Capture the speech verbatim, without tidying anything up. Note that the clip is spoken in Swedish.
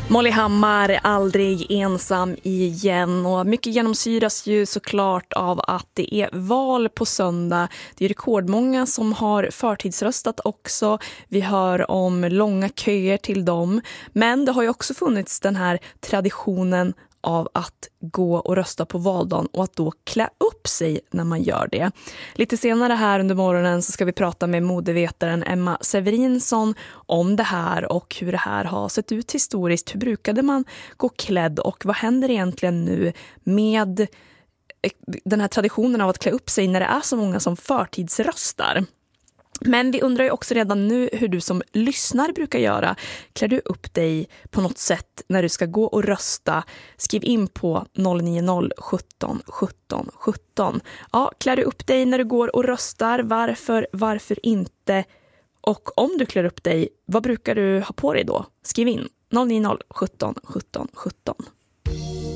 Molly Hammar, aldrig ensam igen, och mycket genomsyras ju såklart av att det är val på söndag. Det är rekordmånga som har förtidsröstat också. Vi hör om långa köer till dem, men det har ju också funnits den här traditionen av att gå och rösta på valdagen och att då klä upp sig när man gör det. Lite senare här under morgonen så ska vi prata med modevetaren Emma Severinsson om det här och hur det här har sett ut historiskt. Hur brukade man gå klädd och vad händer egentligen nu med den här traditionen av att klä upp sig när det är så många som förtidsröstar? Men vi undrar ju också redan nu hur du som lyssnar brukar göra. Klär du upp dig på något sätt när du ska gå och rösta? Skriv in på noll nio noll sjutton sjutton sjutton. Ja, klär du upp dig när du går och röstar? Varför, varför inte? Och om du klär upp dig, vad brukar du ha på dig då? Skriv in noll nio noll sjutton sjutton sjutton.